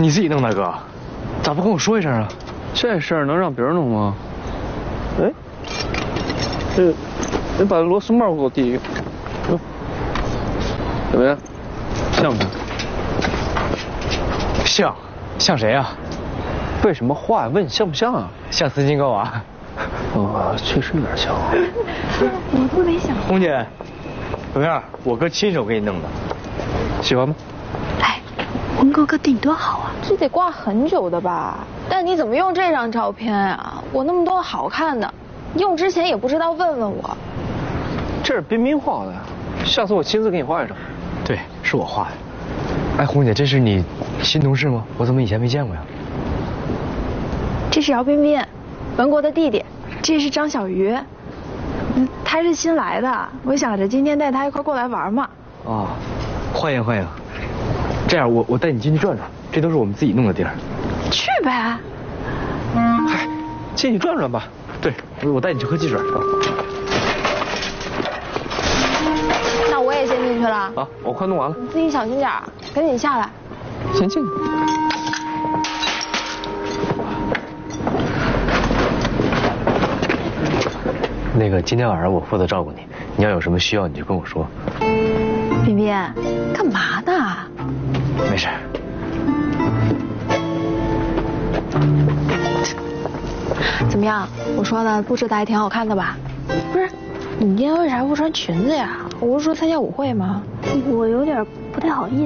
你自己弄的哥，咋不跟我说一声啊？ 这事儿能让别人弄吗？哎，你把螺丝帽给我递一个，怎么样？像不像？ 像谁啊？ 为什么话问像不像啊？ 像斯金高娃。 哦，确实有点像。 我都没想。 红姐，怎么样？我哥亲手给你弄的，喜欢吗？ 哎，文哥哥订多好啊！ 这得挂很久的吧？但你怎么用这张照片啊？我那么多好看的，用之前也不知道问问我。 这是彬彬画的，下次我亲自给你画一张。 对，是我画的。哎，红姐，这是你新同事吗？我怎么以前没见过呀？ 这是姚彬彬，文国的弟弟。这是张小鱼，他是新来的，我想着今天带他一块过来玩嘛。 哦，欢迎欢迎。这样，我带你进去转转，这都是我们自己弄的地儿。 去呗。 嗨，进去转转吧。 对，我带你去喝汽水。 那我也先进去了。 啊，我快弄完了。 你自己小心点儿，赶紧下来。 先进去。 那个，今天晚上我负责照顾你，你要有什么需要你就跟我说。 彬彬，干嘛呢？ 没事。 怎么样？我说的布置的还挺好看的吧？不是，你今天为啥不穿裙子呀？我不是说参加舞会吗？ 我有点不太好意思。